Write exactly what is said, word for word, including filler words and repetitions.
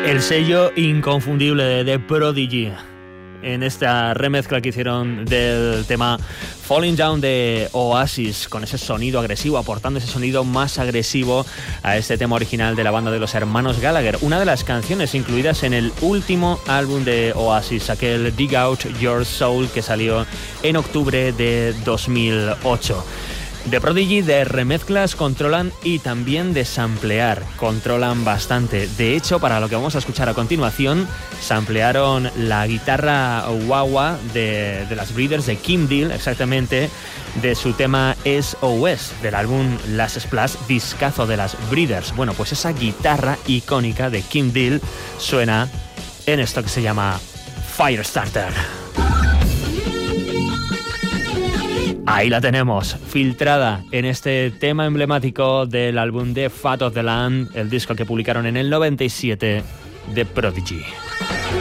El sello inconfundible de The Prodigy en esta remezcla que hicieron del tema Falling Down de Oasis, con ese sonido agresivo, aportando ese sonido más agresivo a este tema original de la banda de los hermanos Gallagher, una de las canciones incluidas en el último álbum de Oasis, aquel Dig Out Your Soul, que salió en octubre de dos mil ocho. The Prodigy de remezclas controlan y también de samplear, controlan bastante. De hecho, para lo que vamos a escuchar a continuación, samplearon la guitarra wah-wah de, de las Breeders, de Kim Deal, exactamente, de su tema S O S, del álbum Last Splash, discazo de las Breeders. Bueno, pues esa guitarra icónica de Kim Deal suena en esto que se llama Firestarter. Ahí la tenemos, filtrada en este tema emblemático del álbum de Fat of the Land, el disco que publicaron en el noventa y siete de Prodigy.